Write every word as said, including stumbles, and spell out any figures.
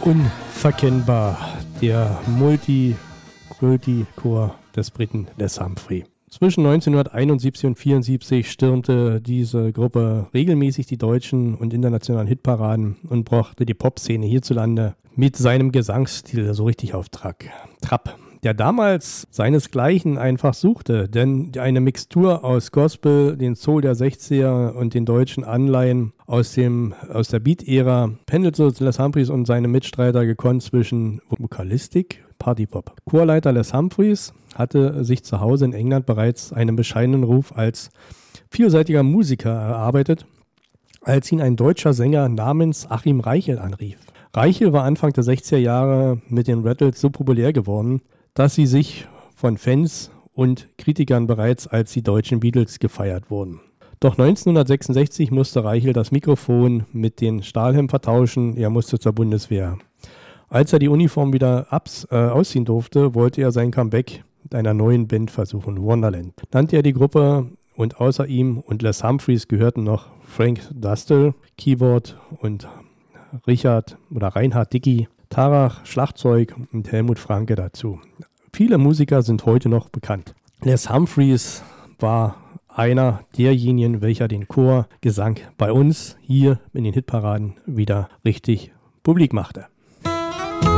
Unverkennbar, der Multikulti-Chor des Briten Les Humphrey. Zwischen neunzehnhunderteinundsiebzig und vierundsiebzig stürmte diese Gruppe regelmäßig die deutschen und internationalen Hitparaden und brachte die Popszene hierzulande mit seinem Gesangsstil so richtig auf Trab. Trab. Der damals seinesgleichen einfach suchte, denn eine Mixtur aus Gospel, den Soul der sechziger und den deutschen Anleihen aus, dem, aus der Beat-Ära pendelte Les Humphreys und seine Mitstreiter gekonnt zwischen Vokalistik, Partypop. Chorleiter Les Humphreys hatte sich zu Hause in England bereits einen bescheidenen Ruf als vielseitiger Musiker erarbeitet, als ihn ein deutscher Sänger namens Achim Reichel anrief. Reichel war Anfang der sechziger Jahre mit den Rattles so populär geworden, dass sie sich von Fans und Kritikern bereits als die deutschen Beatles gefeiert wurden. Doch neunzehnhundertsechsundsechzig musste Reichel das Mikrofon mit den Stahlhelm vertauschen, er musste zur Bundeswehr. Als er die Uniform wieder abs, äh, ausziehen durfte, wollte er sein Comeback mit einer neuen Band versuchen, Wonderland. Nannte er die Gruppe und außer ihm und Les Humphreys gehörten noch Frank Dustel, Keyboard und Richard oder Reinhard Dickey, Tarach, Schlagzeug und Helmut Franke dazu. Viele Musiker sind heute noch bekannt. Les Humphreys war einer derjenigen, welcher den Chorgesang bei uns hier in den Hitparaden wieder richtig publik machte.